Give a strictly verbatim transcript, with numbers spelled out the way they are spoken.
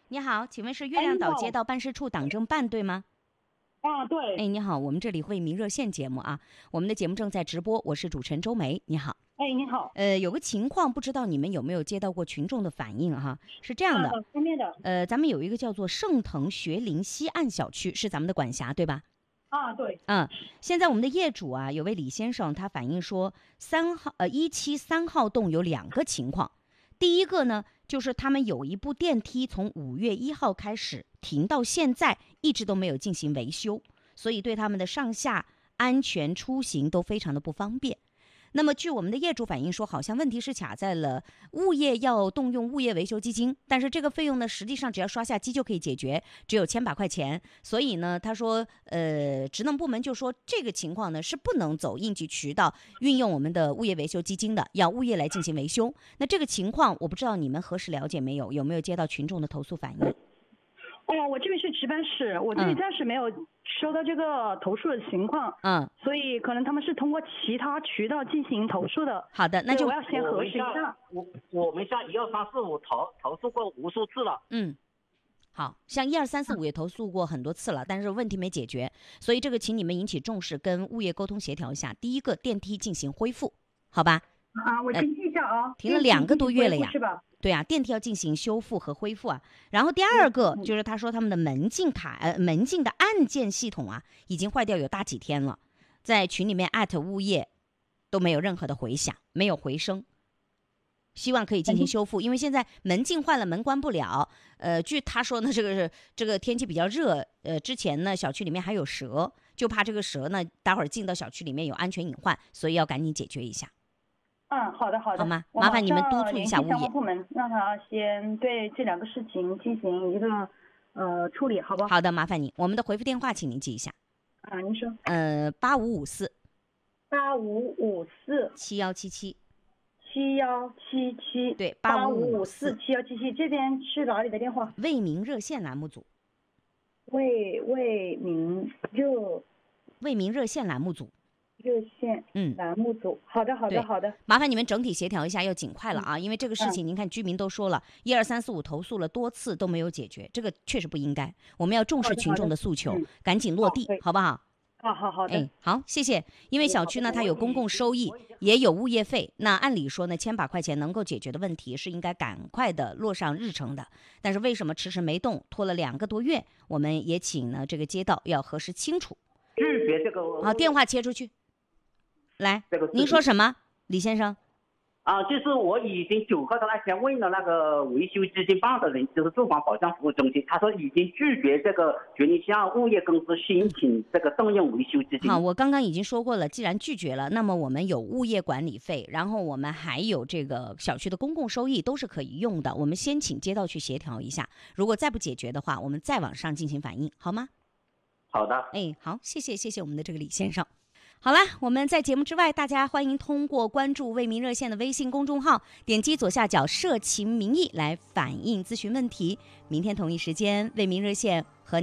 你好，请问是月哎， 亮岛你好。 街道办事处党政办对吗？ 啊，对。 哎，你好，我们这里为民热线节目啊，我们的节目正在直播，我是主持人周梅，你好。 哎，你好。 呃，有个情况，不知道你们有没有接到过群众的反映哈？是这样啊， 的， 哪方面的？ 呃，咱们有一个叫做盛腾学林西岸小区，是咱们的管辖对吧？ 啊，对。 嗯，现在我们的业主啊，有位李先生，他反映说，三号呃一期三号栋有两个情况。第一个呢，就是他们有一部电梯从五月一号开始停到现在，一直都没有进行维修，所以对他们的上下安全出行都非常的不方便。那么据我们的业主反映说，好像问题是卡在了物业要动用物业维修基金，但是这个费用呢，实际上只要刷下机就可以解决，只有千把块钱。所以呢，他说，呃，职能部门就说这个情况呢是不能走应急渠道运用我们的物业维修基金的，要物业来进行维修。那这个情况，我不知道你们核实了解没有，有没有接到群众的投诉反映？ 哦，我这边是值班室，我这里暂时没有收到这个投诉的情况， 嗯， 所以可能他们是通过其他渠道进行投诉的。 好的，那就我要先核实一下。 我我们像一二三四五投投诉过无数次了。 嗯。好像一二三四五也投诉过很多次了，但是问题没解决，所以这个请你们引起重视，跟物业沟通协调一下。第一个，电梯进行恢复，好吧？ 啊，我听一下啊。 停了两个多月了呀， 是吧？ 对啊，电梯要进行修复和恢复啊。然后第二个就是他说他们的门禁卡呃门禁的按键系统啊已经坏掉有大几天了，在群里面艾特物业都没有任何的回响，没有回声。希望可以进行修复，因为现在门禁坏了，门关不了。呃，据他说呢，这个是这个天气比较热，呃，之前呢小区里面还有蛇，就怕这个蛇呢待会儿进到小区里面有安全隐患，所以要赶紧解决一下。 嗯，好的好的， 好吗？麻烦你们督促一下物业相关部门，让他先对这两个事情进行一个呃处理，好不好？ 好的，麻烦你，我们的回复电话请您记一下。 啊，您说。 呃，八五五四八五五四七幺七七。 七幺七七， 对， 八五五四七幺七七，这边是哪里的电话？ 为民热线栏目组。 为为民热， 为民热线栏目组。 热线， 嗯， 栏目组。好的，好的，好的。 麻烦你们整体协调一下，要尽快了啊！嗯、因为这个事情，您看居民都说了，一二三四五投诉了多次都没有解决，这个确实不应该。我们要重视群众的诉求，赶紧落地，好不好？ 好好好的， 哎，好，谢谢。因为小区呢，它有公共收益，也有物业费。那按理说呢，千把块钱能够解决的问题是应该赶快的落上日程的。但是为什么迟迟没动，拖了两个多月？我们也请呢这个街道要核实清楚。 拒绝这个。 好，电话切出去。来， 这个您说什么，李先生？ 啊，就是我已经九号的那天问了那个维修基金办的人，就是住房保障服务中心，他说已经拒绝这个决定向物业公司申请这个动用维修基金。 好，我刚刚已经说过了，既然拒绝了，那么我们有物业管理费，然后我们还有这个小区的公共收益都是可以用的。我们先请街道去协调一下，如果再不解决的话，我们再往上进行反映，好吗？ 好的。 哎，好，谢谢，谢谢我们的这个李先生。好了，我们在节目之外，大家欢迎通过关注为民热线的微信公众号，点击左下角社情民意来反映咨询问题。明天同一时间，为民热线和